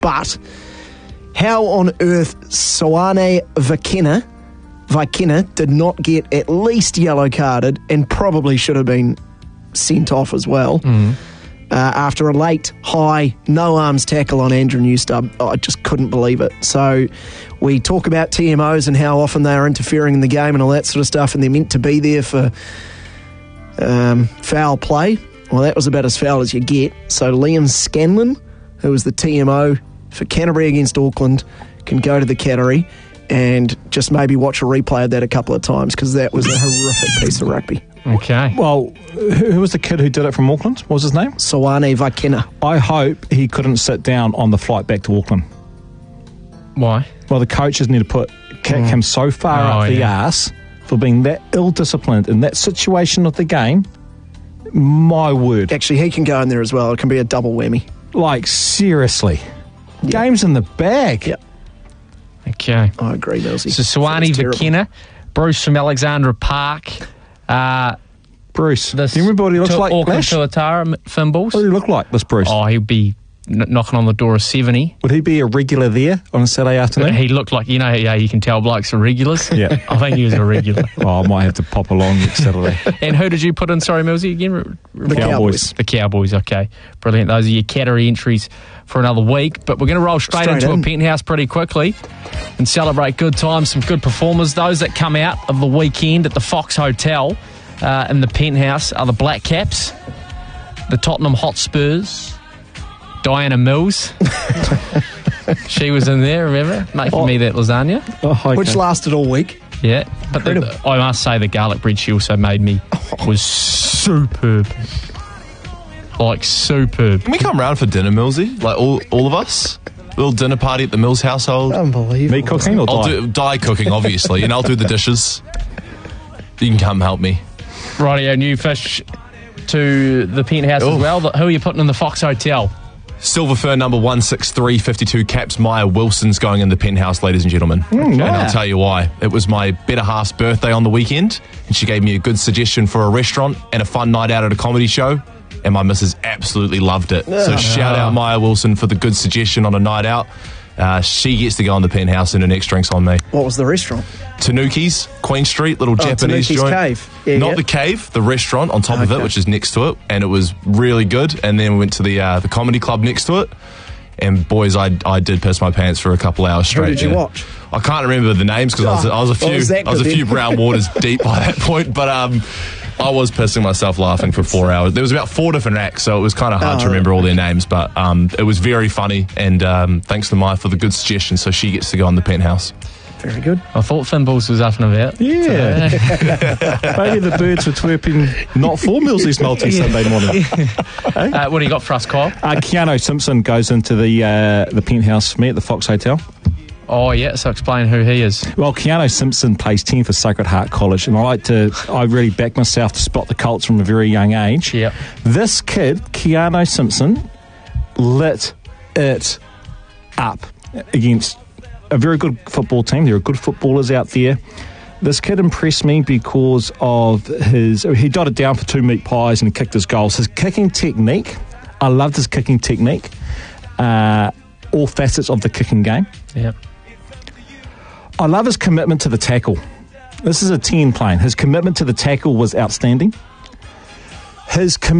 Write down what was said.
But how on earth Soane Vaikina did not get at least yellow carded and probably should have been sent off as well after a late, high, no-arms tackle on Andrew Newstub. I just couldn't believe it. So we talk about TMOs and how often they are interfering in the game and all that sort of stuff, and they're meant to be there for foul play. Well, that was about as foul as you get. So Liam Scanlon, who was the TMO for Canterbury against Auckland, can go to the Cattery and just maybe watch a replay of that a couple of times, because that was a horrific piece of rugby. Okay. Well, who was the kid who did it from Auckland? What was his name? Soane Vaikina. I hope he couldn't sit down on the flight back to Auckland. Why? Well, the coaches need to kick him so far up the arse for being that ill-disciplined in that situation of the game. My word. Actually, he can go in there as well. It can be a double whammy. Like, seriously. Game's in the bag. Yep. Okay. I agree, Millsy. So Soane Vaikina, Bruce from Alexandra Park. Bruce. Do you remember what he looks like? Auckland Tuatara, Fimbles. What do he look like, this Bruce? Oh, he'd be knocking on the door of 70. Would he be a regular there on a Saturday afternoon? He looked like, you can tell blokes are regulars. Yeah. I think he was a regular. I might have to pop along next Saturday. And who did you put in, sorry, Millsy, again? The Cowboys. The Cowboys, okay. Brilliant. Those are your Cattery entries for another week. But we're going to roll straight into a penthouse pretty quickly and celebrate good times, some good performers. Those that come out of the weekend at the Fox Hotel in the penthouse are the Black Caps, the Tottenham Hotspurs, Diana Mills. She was in there, remember? Making me that lasagna. Okay. Which lasted all week. Yeah. But I must say the garlic bread she also made me was superb. Like, superb. Can we come round for dinner, Millsy? Like, all of us? Little dinner party at the Mills household. Unbelievable. Me cooking or I'll die? do die cooking, obviously, and I'll do the dishes. You can come help me. Rightio, new fish to the penthouse as well. Who are you putting in the Fox Hotel? Silver Fur number 16352 Caps Maya Wilson's going in the penthouse, ladies and gentlemen. And I'll tell you why. It was my better half's birthday on the weekend, and she gave me a good suggestion for a restaurant and a fun night out at a comedy show, and my missus absolutely loved it. So shout out Maya Wilson for the good suggestion on a night out. She gets to go on the penthouse and her next drink's on me. What was the restaurant? Tanuki's, Queen Street, little Japanese Tanuki's joint. Cave. Yeah, Not the cave, the restaurant on top of it, which is next to it, and it was really good. And then we went to the comedy club next to it, and boys, I did piss my pants for a couple hours straight. Who did you watch? I can't remember the names because I was a few brown waters deep by that point, but I was pissing myself laughing for 4 hours. There was about 4 different acts, so it was kind of hard to remember all their names, but it was very funny, and thanks to Maya for the good suggestion, so she gets to go on the penthouse. Very good. I thought Fimbles was up and about. Yeah. Maybe the birds were twerping not for Millsy's multi Sunday morning. What do you got for us, Kyle? Keanu Simpson goes into the penthouse for me at the Fox Hotel. Oh, yeah, so explain who he is. Well, Keanu Simpson plays 10 for Sacred Heart College, and I really back myself to spot the Colts from a very young age. Yep. This kid, Keanu Simpson, lit it up against a very good football team. There are good footballers out there. This kid impressed me because of he dotted down for 2 meat pies and he kicked his goals. His kicking technique, I loved his kicking technique. All facets of the kicking game. Yep. I love his commitment to the tackle. This is a 10 playing. His commitment to the tackle was outstanding. His